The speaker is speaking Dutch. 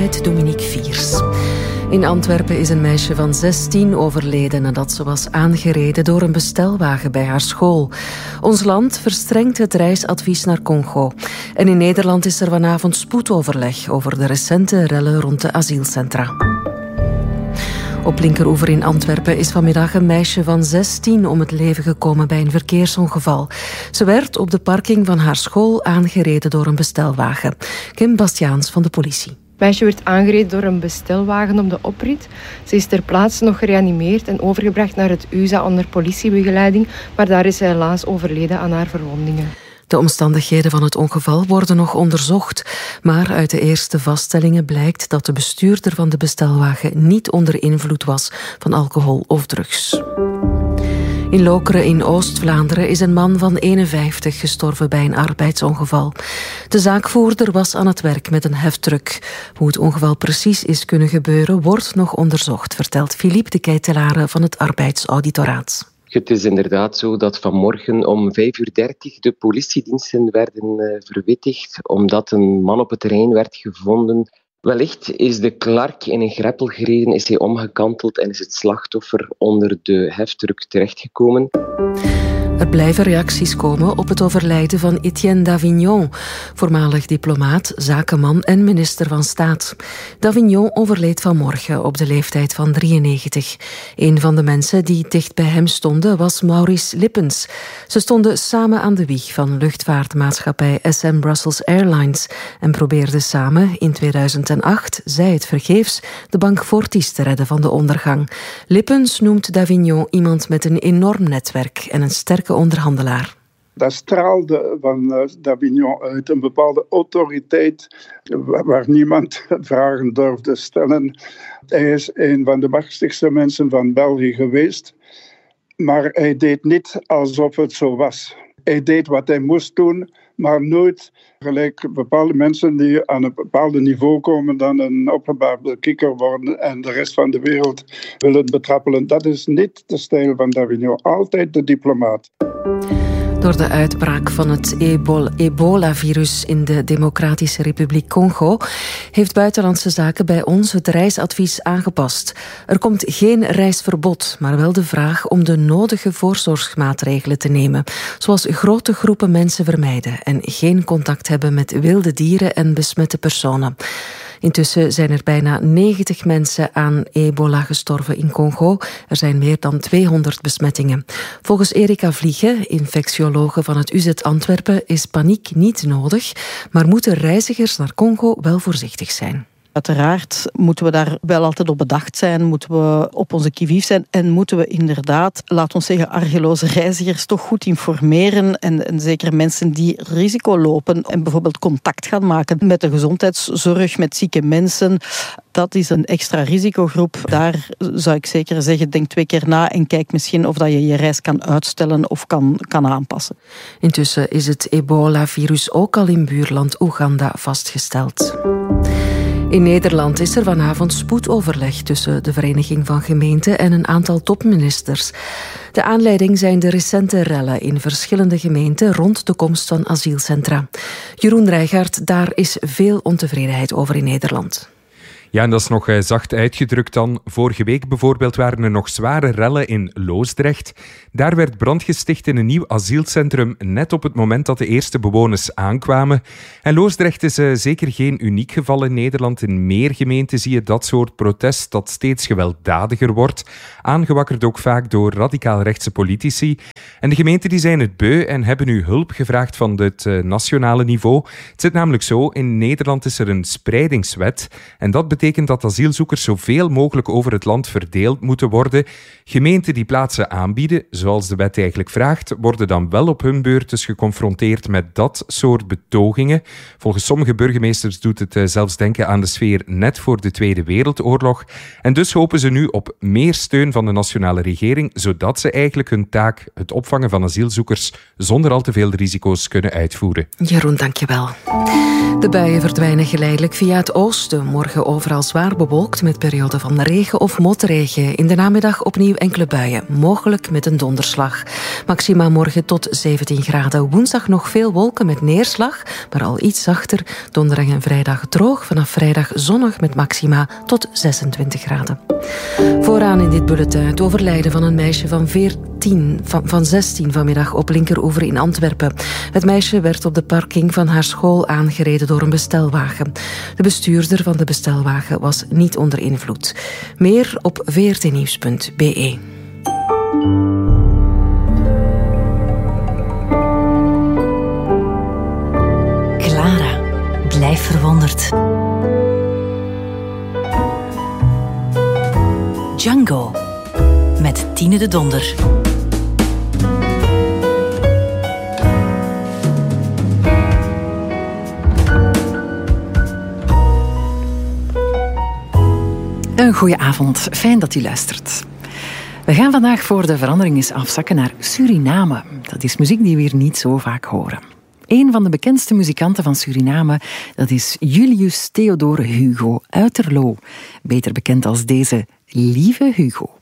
met Dominique Viers. In Antwerpen is een meisje van 16 overleden nadat ze was aangereden door een bestelwagen bij haar school. Ons land verstrengt het reisadvies naar Congo. En in Nederland is er vanavond spoedoverleg over de recente rellen rond de asielcentra. Op Linkeroever in Antwerpen is vanmiddag een meisje van 16 om het leven gekomen bij een verkeersongeval. Ze werd op de parking van haar school aangereden door een bestelwagen. Kim Bastiaans van de politie. Het meisje werd aangereden door een bestelwagen op de oprit. Ze is ter plaatse nog gereanimeerd en overgebracht naar het UZA onder politiebegeleiding, maar daar is ze helaas overleden aan haar verwondingen. De omstandigheden van het ongeval worden nog onderzocht, maar uit de eerste vaststellingen blijkt dat de bestuurder van de bestelwagen niet onder invloed was van alcohol of drugs. In Lokeren in Oost-Vlaanderen is een man van 51 gestorven bij een arbeidsongeval. De zaakvoerder was aan het werk met een heftruck. Hoe het ongeval precies is kunnen gebeuren, wordt nog onderzocht, vertelt Philippe de Keitelare van het Arbeidsauditoraat. Het is inderdaad zo dat vanmorgen om 5:30 de politiediensten werden verwittigd, omdat een man op het terrein werd gevonden. Wellicht is de klark in een greppel gereden, is hij omgekanteld en is het slachtoffer onder de heftruck terechtgekomen. Er blijven reacties komen op het overlijden van Etienne Davignon, voormalig diplomaat, zakenman en minister van Staat. Davignon overleed vanmorgen op de leeftijd van 93. Een van de mensen die dicht bij hem stonden was Maurice Lippens. Ze stonden samen aan de wieg van luchtvaartmaatschappij SM Brussels Airlines en probeerden samen in 2008, zij het vergeefs, de bank Fortis te redden van de ondergang. Lippens noemt Davignon iemand met een enorm netwerk en een sterke onderhandelaar. Dat straalde van Davignon uit een bepaalde autoriteit waar niemand vragen durfde stellen. Hij is een van de machtigste mensen van België geweest, maar hij deed niet alsof het zo was. Hij deed wat hij moest doen, maar nooit gelijk bepaalde mensen die aan een bepaald niveau komen dan een opgeblazen kikker worden en de rest van de wereld willen betrappelen. Dat is niet de stijl van Davignon. Altijd de diplomaat. Door de uitbraak van het ebola-virus in de Democratische Republiek Congo heeft Buitenlandse Zaken bij ons het reisadvies aangepast. Er komt geen reisverbod, maar wel de vraag om de nodige voorzorgsmaatregelen te nemen, zoals grote groepen mensen vermijden en geen contact hebben met wilde dieren en besmette personen. Intussen zijn er bijna 90 mensen aan ebola gestorven in Congo. Er zijn meer dan 200 besmettingen. Volgens Erika Vliegen, infectiologe van het UZ Antwerpen, is paniek niet nodig, maar moeten reizigers naar Congo wel voorzichtig zijn. Uiteraard moeten we daar wel altijd op bedacht zijn, moeten we op onze qui-vive zijn en moeten we inderdaad, laat ons zeggen, argeloze reizigers toch goed informeren en zeker mensen die risico lopen en bijvoorbeeld contact gaan maken met de gezondheidszorg, met zieke mensen. Dat is een extra risicogroep. Daar zou ik zeker zeggen, denk 2 keer na en kijk misschien of dat je je reis kan uitstellen of kan aanpassen. Intussen is het ebola-virus ook al in buurland Oeganda vastgesteld. In Nederland is er vanavond spoedoverleg tussen de Vereniging van Gemeenten en een aantal topministers. De aanleiding zijn de recente rellen in verschillende gemeenten rond de komst van asielcentra. Jeroen Rijgaard, daar is veel ontevredenheid over in Nederland. Ja, en dat is nog zacht uitgedrukt dan. Vorige week bijvoorbeeld waren er nog zware rellen in Loosdrecht. Daar werd brand gesticht in een nieuw asielcentrum net op het moment dat de eerste bewoners aankwamen. En Loosdrecht is zeker geen uniek geval in Nederland. In meer gemeenten zie je dat soort protest dat steeds gewelddadiger wordt. Aangewakkerd ook vaak door radicaal-rechtse politici. En de gemeenten die zijn het beu en hebben nu hulp gevraagd van het nationale niveau. Het zit namelijk zo, in Nederland is er een spreidingswet. En dat betekent dat asielzoekers zoveel mogelijk over het land verdeeld moeten worden. Gemeenten die plaatsen aanbieden, zoals de wet eigenlijk vraagt, worden dan wel op hun beurt dus geconfronteerd met dat soort betogingen. Volgens sommige burgemeesters doet het zelfs denken aan de sfeer net voor de Tweede Wereldoorlog. En dus hopen ze nu op meer steun van de nationale regering, zodat ze eigenlijk hun taak, het opvangen van asielzoekers, zonder al te veel risico's kunnen uitvoeren. Jeroen, dankjewel. De buien verdwijnen geleidelijk via het oosten. Morgen over overal zwaar bewolkt met perioden van regen of motregen. In de namiddag opnieuw enkele buien, mogelijk met een donderslag. Maxima morgen tot 17 graden. Woensdag nog veel wolken met neerslag, maar al iets zachter. Donderdag en vrijdag droog, vanaf vrijdag zonnig met maxima tot 26 graden. Vooraan in dit bulletin het overlijden van een meisje van 16 vanmiddag op Linkeroever in Antwerpen. Het meisje werd op de parking van haar school aangereden door een bestelwagen. De bestuurder van de bestelwagen was niet onder invloed. Meer op vrtnieuws.be. Clara, blijf verwonderd. Django, met Tine de Donder. Een goeie avond, fijn dat u luistert. We gaan vandaag voor de verandering eens afzakken naar Suriname. Dat is muziek die we hier niet zo vaak horen. Een van de bekendste muzikanten van Suriname, dat is Julius Theodore Hugo Uiterloo. Beter bekend als deze Lieve Hugo.